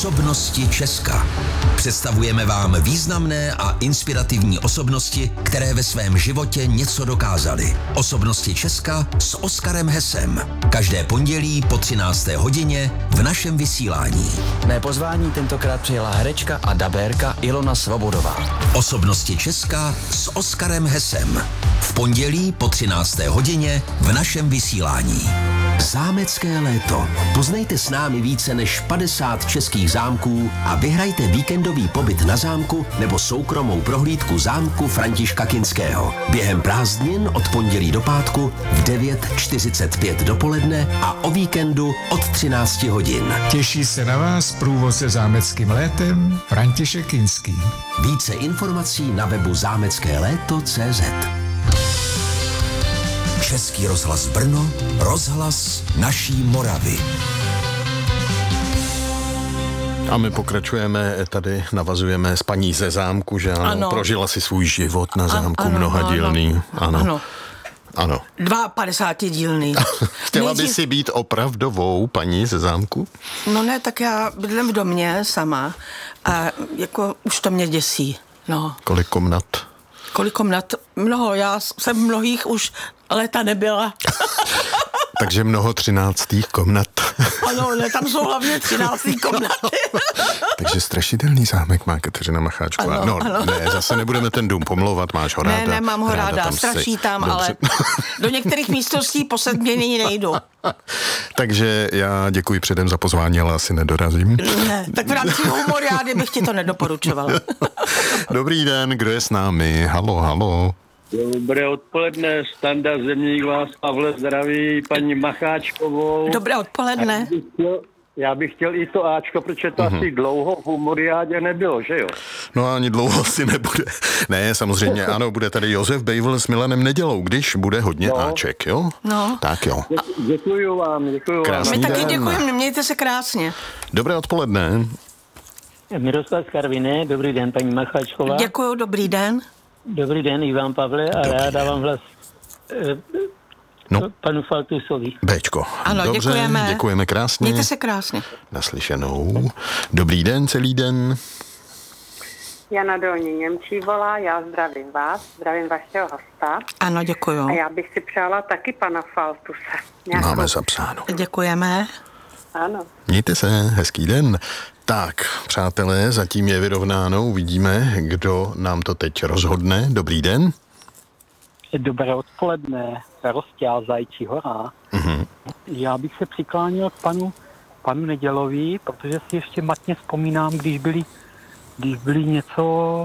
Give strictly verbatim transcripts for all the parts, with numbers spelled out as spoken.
Osobnosti Česka. Představujeme vám významné a inspirativní osobnosti, které ve svém životě něco dokázaly. Osobnosti Česka s Oskarem Hesem. Každé pondělí po třinácté hodině v našem vysílání. Mé pozvání tentokrát přijela herečka a dabérka Ilona Svobodová. Osobnosti Česka s Oskarem Hesem. V pondělí po třinácté hodině v našem vysílání. Zámecké léto. Poznejte s námi více než padesát českých zámků a vyhrajte víkendový pobyt na zámku nebo soukromou prohlídku zámku Františka Kinského. Během prázdnin od pondělí do pátku v devět čtyřicet pět dopoledne a o víkendu od třináct hodin. Těší se na vás průvodce zámeckým létem František Kinský. Více informací na webu zámecké léto tečka cé zet. Český rozhlas Brno, rozhlas naší Moravy. A my pokračujeme, tady navazujeme s paní ze zámku, že ano, ano. Prožila si svůj život na zámku ano, mnohadílný. Ano, ano. Ano. dvaapadesátidílný. Chtěla by si být opravdovou paní ze zámku? No ne, tak já bydlím v domě sama a jako už to mě děsí. No. Kolik komnat? Kolik komnat? Mnoho, já jsem v mnohých už léta nebyla. Takže mnoho třináctých komnat. Ano, ne, tam jsou hlavně třináctý komnaty. Takže strašidelný zámek má Kateřina Macháčková. Ano, no, ano. ne, zase nebudeme ten dům pomlouvat, máš ho ráda. Ne, ne, mám ho ráda, ráda tam straší si... tam, Dobře. ale do některých místností po sedmění nejdu. Takže já děkuji předem za pozvání, ale asi nedorazím. Ne, tak v rámci humoriády bych ti to nedoporučovala. Dobrý den, kdo je s námi? Halo, halo. Dobré odpoledne, Standa Zemník vás, Pavle, zdraví paní Macháčkovou. Dobré odpoledne. Já bych chtěl, já bych chtěl i to Ačko, protože to mm-hmm. asi dlouho v humoriádě nebylo, že jo? No ani dlouho asi nebude. Ne, samozřejmě, ano, bude tady Josef Bejvl s Milanem Nedělou, když bude hodně no. Áček, jo? No. Tak jo. Dě- děkuju vám, děkuju Krásný My vám. taky den. děkujeme, mějte se krásně. Dobré odpoledne. Miroslav z Karviné, dobrý den, paní Macháčková. Děkuju, dobrý den. Dobrý den, Ivan Pavle, a Dobrý já den. dávám hlas eh, No. panu Faltusovi. Béčko. Ano, Dobře, děkujeme. děkujeme krásně. Mějte se krásně. Naslyšenou. Dobrý den, celý den. Jana Dolní Němčí volá, já zdravím vás, zdravím vašeho hosta. Ano, děkuju. A já bych si přála taky pana Faltuse. Nějakou... Máme zapsáno. Děkujeme. Ano. Mějte se, hezký den. Tak, přátelé, zatím je vyrovnáno, uvidíme, kdo nám to teď rozhodne. Dobrý den. Dobré odpoledne, Rostěl Zajčí hora. Mhm. Já bych se přikláněl k panu, panu Nedělovi, protože si ještě matně vzpomínám, když byli, když byli něco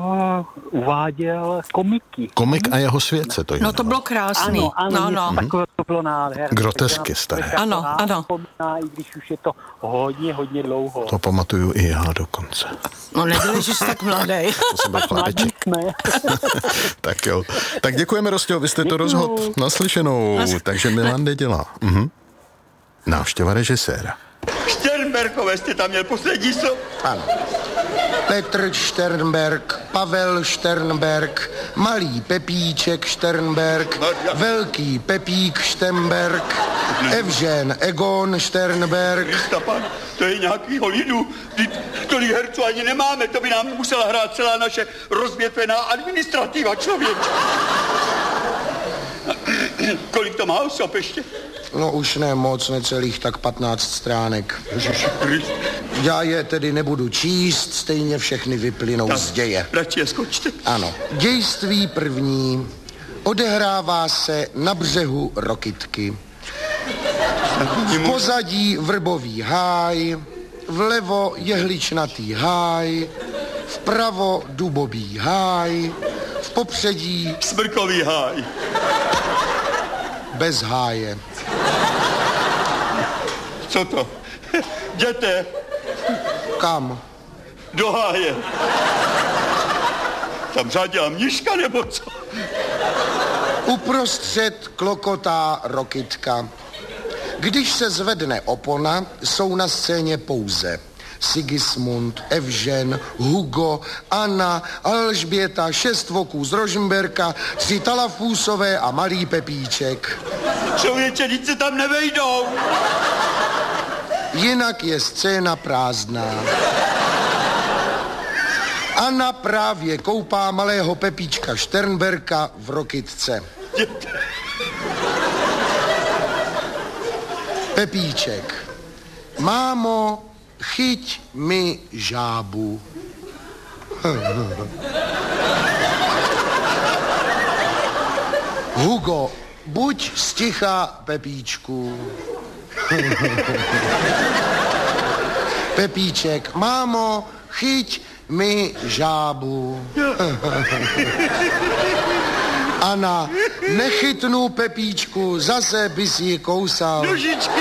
uváděl komiky. Komik a jeho svět se to No jmenovalo. to bylo krásný. Ano, ano, no, no. takové to bylo nádherné. Grotesky staré. Ano, ano. Vzpomíná, i když už je to hodně, hodně dlouho. To pamatuju i já dokonce. No nebyli, že jsi tak mladý. To jsem byl chlapeček. Ne. Tak jo. Tak děkujeme, Rostěl, vy jste to rozhodl. Naslyšenou. Takže Milan Neděla. Mhm. Návštěva režiséra. Šternberkové jste tam měl poslední slovo? Ano. Petr Šternberg, Pavel Šternberg, malý Pepíček Šternberg, velký Pepík Šternberg, Evžen Egon Šternberg. Kristapan, to je nějaký holidu. Tolik herců ani nemáme, to by nám musela hrát celá naše rozvětvená administrativa, člověče. Kolik to má osob ještě? No už ne moc, necelých tak patnáct stránek. Já je tedy nebudu číst, stejně všechny vyplynou Tak, z děje. radši je skočte. Ano. Dějství první odehrává se na břehu Rokytky. V pozadí vrbový háj, vlevo jehličnatý háj, vpravo dubový háj, v popředí smrkový háj. Bez háje. Co to? Jděte. Kam? Do háje. Tam řádila mniška nebo co? Uprostřed klokotá Rokytka. Když se zvedne opona, jsou na scéně pouze Sigismund, Evžen, Hugo, Anna, Alžběta, šest voků z Rožmberka, tři Talafúsové a malý Pepíček. Člověče, nic se tam nevejdou. jinak je scéna prázdná. Anna právě koupá malého Pepíčka Šternberka v Rokytce. Pepíček. Mámo, chyť mi žábu. Hugo, buď sticha, Pepíčku. Pepíček. Mámo, chyť mi žábu. Ana, nechytnu Pepíčku, zase bys ji kousal. Nožičky.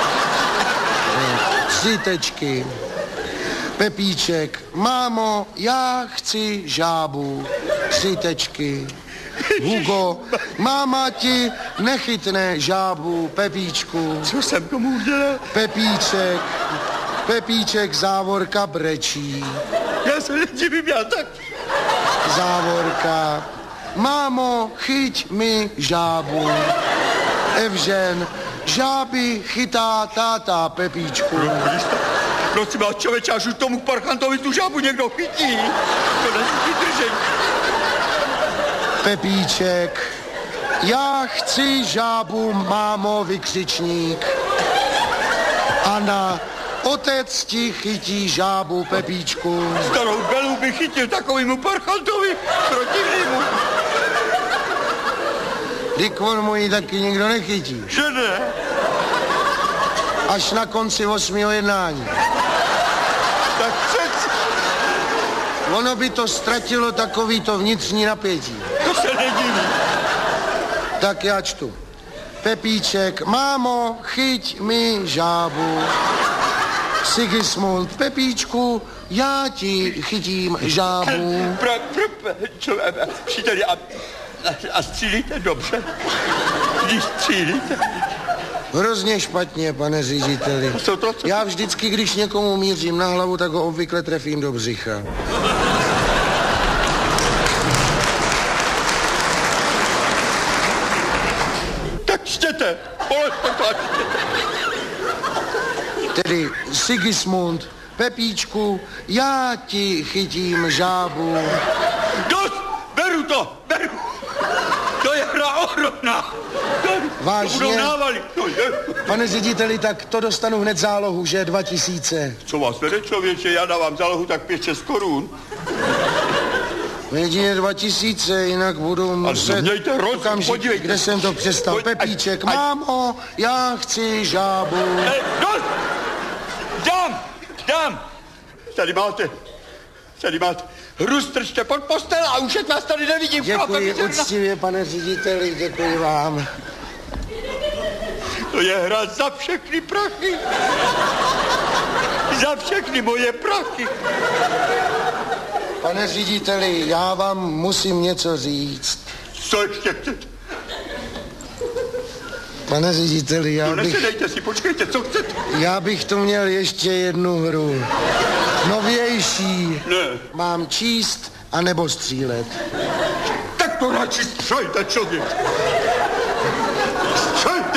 Tři tečky. Pepíček, mámo, já chci žábu. Tři tečky. Hugo, máma ti nechytne žábu, Pepíčku. Co jsem komu udělal? Pepíček, Pepíček, závorka brečí. Já se nedivím, já tak. Závorka. Mámo, chyť mi žábu. Evžen, žáby chytá táta, Pepíčku. Prosím vás, člověče, až už tomu parchantovi tu žábu někdo chytí. To není vydržení. Pepíček, já chci žábu, mámo, vykřičník. Anna, otec ti chytí žábu, Pepíčku. Starou Belu by chytil takovýmu parchantovi protivnému. Dyk on mu ji taky nikdo nechytí. Že ne? Až na konci osmého jednání. Tak přeci. Ono by to ztratilo takovýto vnitřní napětí. To se nedivím. Tak já čtu. Pepíček, mámo, chyť mi žábu. Sigismund, Pepíčku, já ti chytím žábu. Pro, pro, čo, příteli, a, a střílíte dobře? Když střílíte? Hrozně špatně, pane řediteli. Co to, co? Já vždycky, když někomu mířím na hlavu, tak ho obvykle trefím do břicha. Tak čtěte, položte to a čtěte. Tedy Sigismund, Pepíčku, já ti chytím žábu. Dost, beru to, beru. To je hra ohromná. Vážně? To budou návaly. To je. Pane řediteli, tak to dostanu hned zálohu, že dva tisíce. Co vás vede, člověče, já dávám zálohu tak pět šest korun. Jedině dva tisíce, jinak budu muset... Ale mějte rozum, podívejte. Kde jsem to přestal? Pojď, Pepíček, aj, aj. mámo, já chci žábu. Hej, dost! Dám, dám. Tady máte, tady máte. Hru strčte pod postel a už vás tady nevidím. Děkuji úctivě, pane řediteli, děkuji vám. To je hra za všechny prachy. Za všechny moje prachy. Pane řediteli, já vám musím něco říct. Co ještě chcete? Pane řediteli, já no, bych... nesedejte si, počkejte, co chcete? Já bych tu měl ještě jednu hru. Novější. Ne. Mám číst anebo střílet. Tak to radši střelte, člověk. Střelte.